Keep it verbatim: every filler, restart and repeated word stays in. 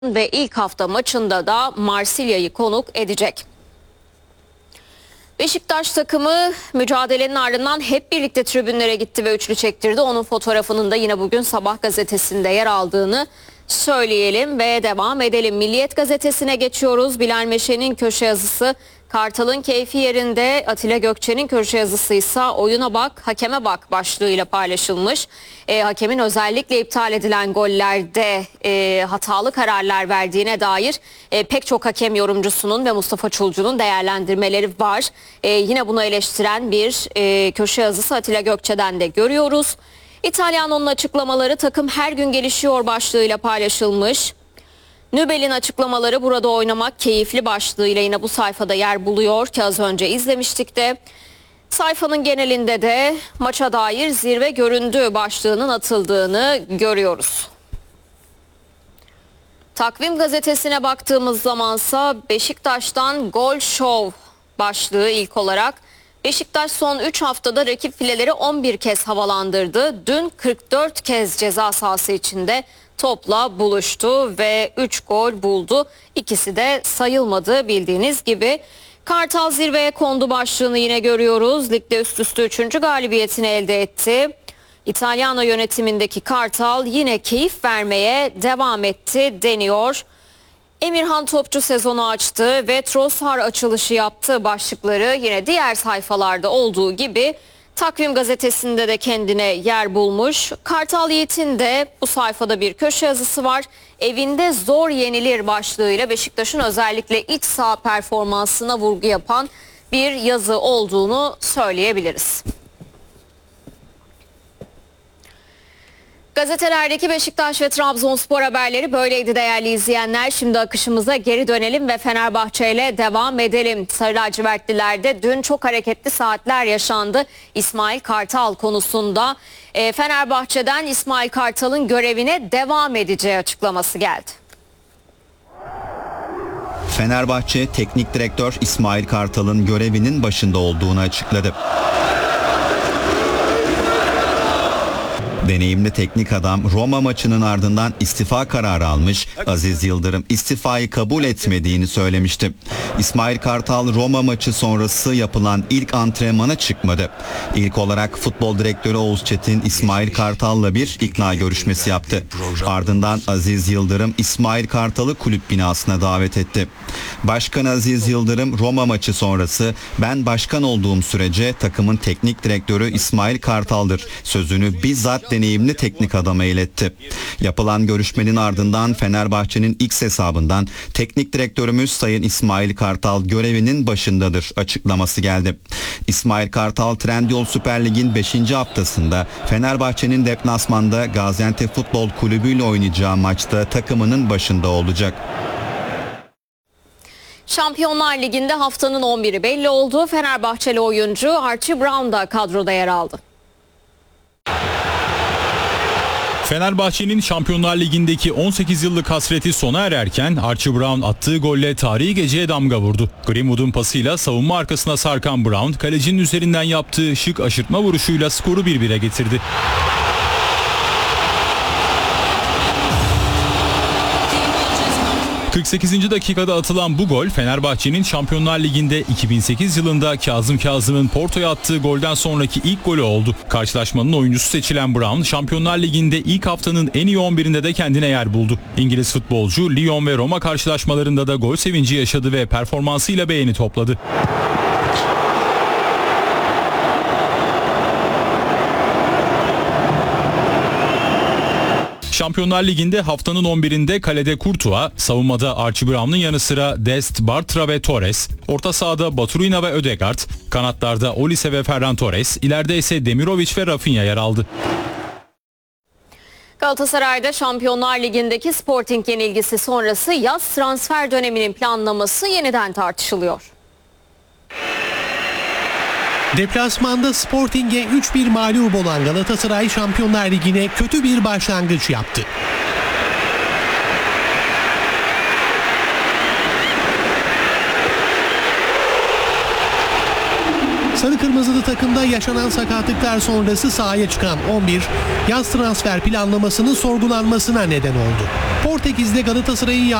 ve ilk hafta maçında da Marsilya'yı konuk edecek. Beşiktaş takımı mücadelenin ardından hep birlikte tribünlere gitti ve üçlü çektirdi. Onun fotoğrafının da yine bugün Sabah gazetesinde yer aldığını söyleyelim ve devam edelim. Milliyet gazetesine geçiyoruz. Bilal Meşe'nin köşe yazısı, Kartal'ın keyfi yerinde, Atilla Gökçe'nin köşe yazısı ise oyuna bak, hakeme bak başlığıyla paylaşılmış. E, hakemin özellikle iptal edilen gollerde e, hatalı kararlar verdiğine dair e, pek çok hakem yorumcusunun ve Mustafa Çulcu'nun değerlendirmeleri var. E, yine bunu eleştiren bir e, köşe yazısı Atilla Gökçe'den de görüyoruz. İtalyanon'un açıklamaları takım her gün gelişiyor başlığıyla paylaşılmış. Nübel'in açıklamaları burada oynamak keyifli başlığıyla yine bu sayfada yer buluyor ki az önce izlemiştik de. Sayfanın genelinde de maça dair zirve göründü başlığının atıldığını görüyoruz. Takvim gazetesine baktığımız zamansa Beşiktaş'tan gol şov başlığı ilk olarak. Beşiktaş son üç haftada rakip fileleri on bir kez havalandırdı. Dün kırk dört kez ceza sahası içinde topla buluştu ve üç gol buldu. İkisi de sayılmadı bildiğiniz gibi. Kartal zirveye kondu başlığını yine görüyoruz. Ligde üst üste üçüncü galibiyetini elde etti. İtalyano yönetimindeki Kartal yine keyif vermeye devam etti deniyor. Emirhan Topçu sezonu açtı ve Trossard açılışı yaptı başlıkları yine diğer sayfalarda olduğu gibi Takvim gazetesinde de kendine yer bulmuş. Kartal Yiğit'in de bu sayfada bir köşe yazısı var. Evinde zor yenilir başlığıyla Beşiktaş'ın özellikle iç saha performansına vurgu yapan bir yazı olduğunu söyleyebiliriz. Gazetelerdeki Beşiktaş ve Trabzonspor haberleri böyleydi değerli izleyenler. Şimdi akışımıza geri dönelim ve Fenerbahçe ile devam edelim. Sarı lacivertlilerde dün çok hareketli saatler yaşandı. İsmail Kartal konusunda e, Fenerbahçe'den İsmail Kartal'ın görevine devam edeceği açıklaması geldi. Fenerbahçe Teknik Direktör İsmail Kartal'ın görevinin başında olduğunu açıkladı. Deneyimli teknik adam Roma maçının ardından istifa kararı almış, Aziz Yıldırım istifayı kabul etmediğini söylemişti. İsmail Kartal Roma maçı sonrası yapılan ilk antrenmana çıkmadı. İlk olarak futbol direktörü Oğuz Çetin İsmail Kartal'la bir ikna görüşmesi yaptı. Ardından Aziz Yıldırım İsmail Kartal'ı kulüp binasına davet etti. Başkan Aziz Yıldırım Roma maçı sonrası ben başkan olduğum sürece takımın teknik direktörü İsmail Kartal'dır sözünü bizzat deneyimli teknik adama iletti. Yapılan görüşmenin ardından Fenerbahçe'nin X hesabından teknik direktörümüz Sayın İsmail Kartal görevinin başındadır açıklaması geldi. İsmail Kartal Trendyol Süper Lig'in beşinci haftasında Fenerbahçe'nin deplasmanda Gaziantep Futbol Kulübü ile oynayacağı maçta takımının başında olacak. Şampiyonlar Ligi'nde haftanın on biri belli oldu. Fenerbahçeli oyuncu Archie Brown da kadroda yer aldı. Fenerbahçe'nin Şampiyonlar Ligi'ndeki on sekiz yıllık hasreti sona ererken Archie Brown attığı golle tarihi geceye damga vurdu. Greenwood'un pasıyla savunma arkasına sarkan Brown, kalecinin üzerinden yaptığı şık aşırtma vuruşuyla skoru bir bire getirdi. kırk sekizinci dakikada atılan bu gol Fenerbahçe'nin Şampiyonlar Ligi'nde iki bin sekiz yılında Kazım Kazım'ın Porto'ya attığı golden sonraki ilk golü oldu. Karşılaşmanın oyuncusu seçilen Brown, Şampiyonlar Ligi'nde ilk haftanın en iyi on birinde de kendine yer buldu. İngiliz futbolcu Lyon ve Roma karşılaşmalarında da gol sevinci yaşadı ve performansıyla beğeni topladı. Şampiyonlar Ligi'nde haftanın on birinde kalede Courtois, savunmada Archie Brown'un yanı sıra Dest, Bartra ve Torres, orta sahada Baturina ve Ödegaard, kanatlarda Olise ve Ferran Torres, ileride ise Demirovic ve Rafinha yer aldı. Galatasaray'da Şampiyonlar Ligi'ndeki Sporting yenilgisi sonrası yaz transfer döneminin planlaması yeniden tartışılıyor. Deplasmanda Sporting'e üç bir mağlup olan Galatasaray Şampiyonlar Ligi'ne kötü bir başlangıç yaptı. Sarı kırmızılı takımda yaşanan sakatlıklar sonrası sahaya çıkan on bir, yaz transfer planlamasının sorgulanmasına neden oldu. Portekiz'de Galatasaray'ın